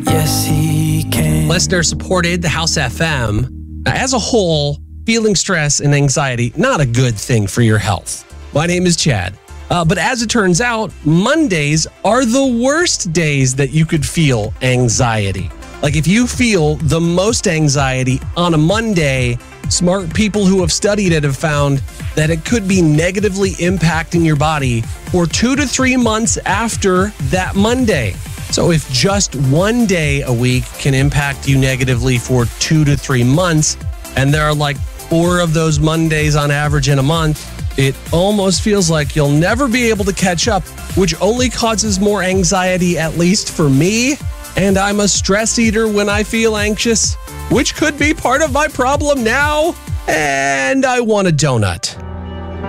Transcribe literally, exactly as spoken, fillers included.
Yes, he can. Listener supported the House F M. As a whole, feeling stress and anxiety, not a good thing for your health. My name is Chad. Uh, but as it turns out, Mondays are the worst days that you could feel anxiety. Like if you feel the most anxiety on a Monday, smart people who have studied it have found that it could be negatively impacting your body for two to three months after that Monday. So if just one day a week can impact you negatively for two to three months, and there are like four of those Mondays on average in a month, it almost feels like you'll never be able to catch up, which only causes more anxiety, at least for me. And I'm a stress eater when I feel anxious, which could be part of my problem now. And I want a donut.